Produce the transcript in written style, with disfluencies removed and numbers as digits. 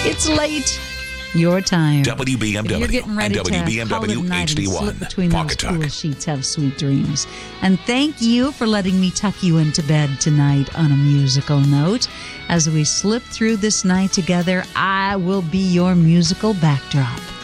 It's late. You're tired. WBMW You're getting ready and to WBMW call it a night and HD1. slip between those Pocket cool Talk. sheets. Have sweet dreams. And thank you for letting me tuck you into bed tonight on a musical note. As we slip through this night together, I will be your musical backdrop.